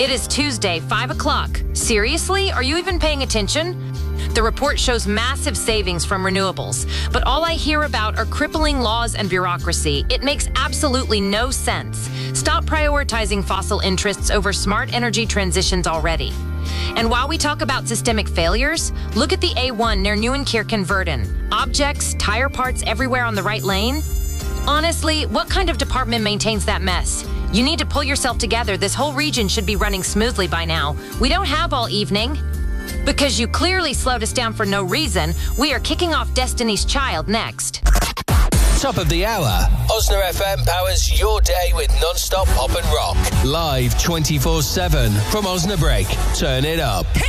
It is Tuesday, 5 o'clock. Seriously? Are you even paying attention? The report shows massive savings from renewables, but all I hear about are crippling laws and bureaucracy. It makes absolutely no sense. Stop prioritizing fossil interests over smart energy transitions already. And while we talk about systemic failures, look at the A1 near Nieuwenkirk and Verden. Objects, tire parts everywhere on the right lane. Honestly, what kind of department maintains that mess? You need to pull yourself together. This whole region should be running smoothly by now. We don't have all evening. Because you clearly slowed us down for no reason, we are kicking off Destiny's Child next. Top of the hour. Osna FM powers your day with non-stop pop and rock. Live 24/7 from Osnabrück. Turn it up.